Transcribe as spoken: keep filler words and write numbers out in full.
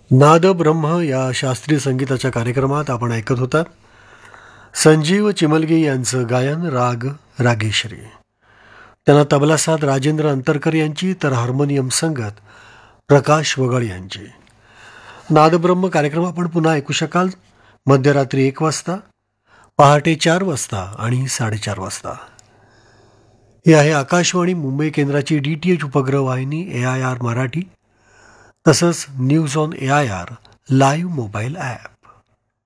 नाद ब्रह्म या शास्त्रीय संगीताच्या कार्यक्रमात आपण ऐकत होता संजीव चिमलगे यांचं गायन राग रागेश्री. त्यांना तबला साथ राजेंद्र अंतरकर यांची तर हार्मोनियम संगत प्रकाश वगळ यांची. नादब्रह्म कार्यक्रम आपण पुन्हा ऐकू शकाल मध्यरात्री एक वाजता, पहाटे चार वाजता आणि साडेचार वाजता. ही आहे आकाशवाणी मुंबई केंद्राची डी टी एच उपग्रह वाहिनी ए आय आर मराठी, तसंच news on A I R live mobile app.